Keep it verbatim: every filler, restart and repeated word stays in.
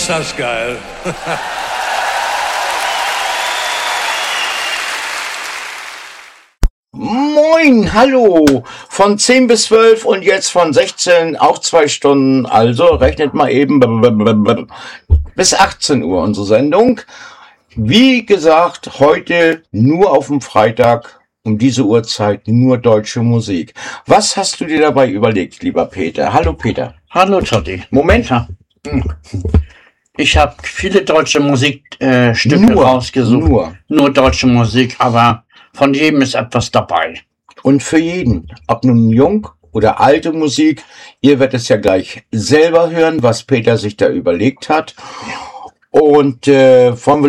ist das geil. Moin, hallo, von zehn bis zwölf und jetzt von sechzehn, auch zwei Stunden, also rechnet mal eben bis achtzehn Uhr unsere Sendung. Wie gesagt, heute nur auf dem Freitag um diese Uhrzeit nur deutsche Musik. Was hast du dir dabei überlegt, lieber Peter? Hallo Peter. Hallo Totti. Moment. Ja. Ich habe viele deutsche Musikstücke äh, Stücke Nur, rausgesucht. nur. Nur deutsche Musik, aber von jedem ist etwas dabei. Und für jeden, ob nun jung oder alte Musik, ihr werdet es ja gleich selber hören, was Peter sich da überlegt hat. Und äh, wollen wir